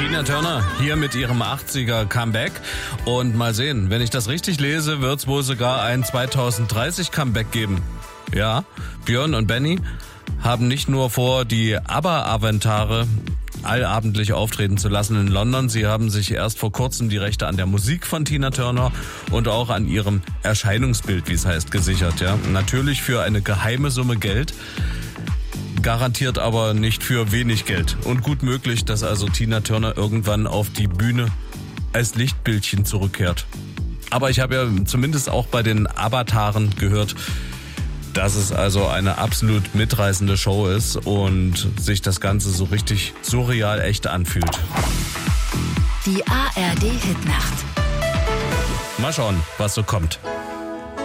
Tina Turner hier mit ihrem 80er Comeback. Und mal sehen, wenn ich das richtig lese, wird es wohl sogar ein 2030 Comeback geben. Ja, Björn und Benny haben nicht nur vor, die ABBA-Aventare allabendlich auftreten zu lassen in London. Sie haben sich erst vor kurzem die Rechte an der Musik von Tina Turner und auch an ihrem Erscheinungsbild, wie es heißt, gesichert. Ja, natürlich für eine geheime Summe Geld. Garantiert aber nicht für wenig Geld. Und gut möglich, dass also Tina Turner irgendwann auf die Bühne als Lichtbildchen zurückkehrt. Aber ich habe ja zumindest auch bei den Avataren gehört, dass es also eine absolut mitreißende Show ist und sich das Ganze so richtig surreal echt anfühlt. Die ARD Hitnacht. Mal schauen, was so kommt.